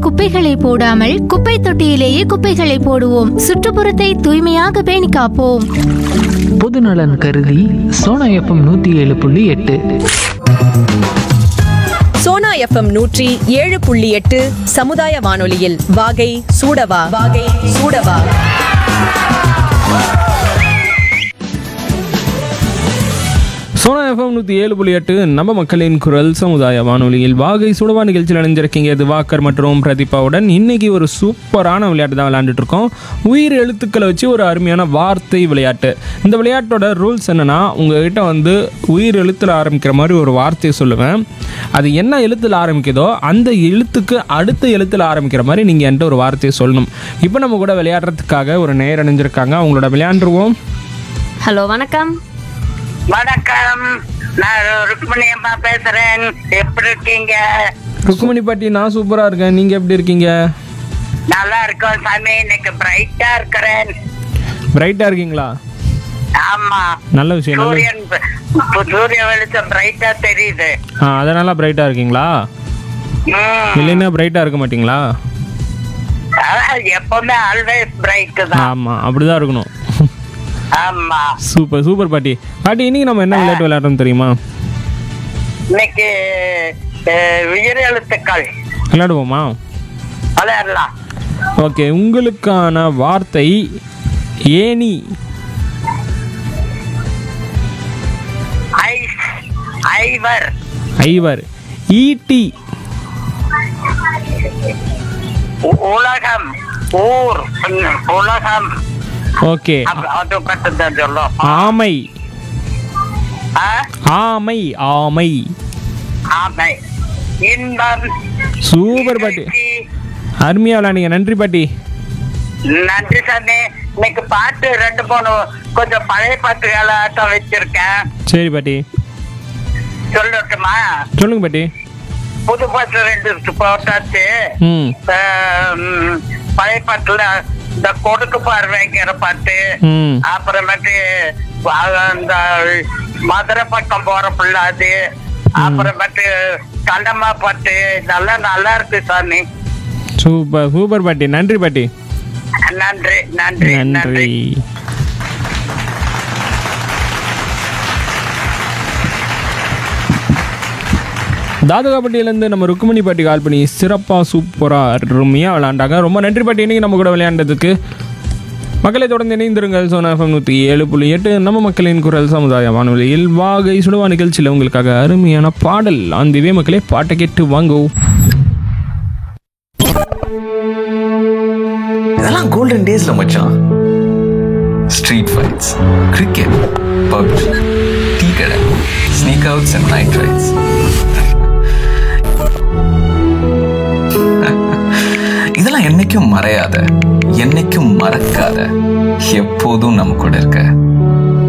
குப்பைகளை போடாமல் குப்பை தொட்டியிலேயே குப்பைகளை போடுவோம். சுற்றுப்புறத்தை தூய்மையாக பேணி காப்போம். பொதுநலன் கருதி சோனா எஃப்எம் 107.8. சோனா எஃப்எம் 107.8 சமுதாய வானொலியில் வாகை சூடவா. சோனா எஃப்எம் 107.8 நம்ம மக்களின் குரல் சமுதாய வானொலியில் வாகை சுடவா நிகழ்ச்சியில் அணிஞ்சிருக்கீங்க. இது வாக்கர் மற்றும் பிரதீபாவுடன். இன்னைக்கு ஒரு சூப்பரான விளையாட்டு தான் விளையாண்டுட்டு இருக்கோம். உயிர் எழுத்துக்களை வச்சு ஒரு அருமையான வார்த்தை விளையாட்டு. இந்த விளையாட்டோட ரூல்ஸ் என்னன்னா, உங்ககிட்ட உயிர் எழுத்தில் ஆரம்பிக்கிற மாதிரி ஒரு வார்த்தையை சொல்லுவேன். அது என்ன எழுத்தில் ஆரம்பிக்குதோ அந்த எழுத்துக்கு அடுத்த எழுத்தில் ஆரம்பிக்கிற மாதிரி நீங்கள் என்கிட்ட ஒரு வார்த்தையை சொல்லணும். இப்போ நம்ம கூட விளையாடுறதுக்காக ஒரு நேர் அணிஞ்சிருக்காங்க. அவங்களோட விளையாண்டுருவோம். ஹலோ, வணக்கம். வணக்கம், நான் ருக்மணி அம்மா பேசுறேன். எப்படி இருக்கீங்க? ருக்மணி பாட்டி, நான் சூப்பரா இருக்கேன். நீங்க எப்படி இருக்கீங்க? நல்லா இருக்கோம் சாமி. இன்னைக்கு பிரைட்டா இருக்கிறேன். பிரைட்டா இருக்கீங்களா? ஆமா, நல்ல விஷயம். சூரிய வெளிச்சம் பிரைட்டா தெரியுது. அதனால பிரைட்டா இருக்கீங்களா? இல்லைன்னா பிரைட்டா இருக்க மாட்டீங்களா? எப்பவுமே ஆல்வேஸ் பிரைட் தான். ஆமா, அப்படிதான் இருக்கணும். ஆமா, சூப்பர் பாட்டி. இன்னைக்கு நம்ம என்ன விளையாட்டு விளையாடுறோம் தெரியுமா? இன்னைக்கு உயிர் எழுத்துக்கள் விளையாடுவோமா? விளையாடலாம். ஓகே, உங்களுக்கான வார்த்தை ஏணி. ஐவர். ஐவர். ஈட்டி. உலகம். ஊர். உலகம். ஓகே. அது மட்டும் தான் சொல்லும். ஆமை. ஆமை. ஆமை. ஆமை. இன்பம். சூப்பர் பாட்டி, அருமையா விளையாடுங்க. நன்றி பாட்டி. நன்றி சாமி. இன்னைக்கு பாட்டு 2-3 கொஞ்சம் பழைய பாட்டுகளாட்டம் வச்சிருக்கேன். சரி பாட்டி, சொல்லட்டுமா? சொல்லுங்க பாட்டி. புது பாட்டு 2 போட்டாச்சு. பழைய பாட்டுல இந்த கொடுக்கு பார்வைங்கிற பாட்டு, அப்புறமேட்டு இந்த மதுரை பக்கம் போற பிள்ளாது, அப்புறமேட்டு கண்டமா பாட்டு, இதெல்லாம் நல்லா இருக்கு சாமி. சூப்பர் பாட்டி. நன்றி பாட்டி. நன்றி நன்றி நன்றி. தாதுகாப்பட்டியிலேருந்து நம்ம ருக்குமணி பாட்டி கால் பண்ணி சிறப்பாக சூப்பராக அருமையாக விளையாண்டாங்க. ரொம்ப நன்றி பாட்டி, இன்னைக்கு நம்ம கூட விளையாண்டதுக்கு. மக்களை தொடர்ந்து இணைந்திருங்கள். சோனா எஃப்எம் 107.8 நம்ம மக்களின் குரல் சமுதாய வானொலியில் வாகை சுடுவா நிகழ்ச்சியில் உங்களுக்காக அருமையான பாடல் அந்த மக்களே, பாட்டை கேட்டு வாங்கோ. இதெல்லாம் கோல்டன் டேஸ்ல மச்சான். Street fights, cricket, PUBG, tea கடை, sneak outs and night rights. இதெல்லாம் என்னைக்கும் மறையாத, என்னைக்கும் மறக்காத, எப்போதும் நம்ம கூட இருக்க